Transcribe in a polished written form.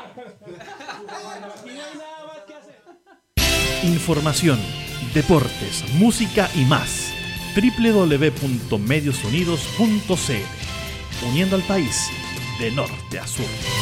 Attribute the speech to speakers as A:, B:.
A: Información, deportes, música y más. www.mediosunidos.cl. Uniendo al país de norte a sur.